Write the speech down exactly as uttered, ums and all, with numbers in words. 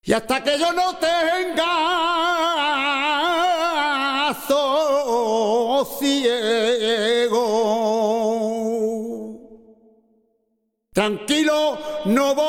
Y hasta que yo no tenga sosiego, tranquilo no voy.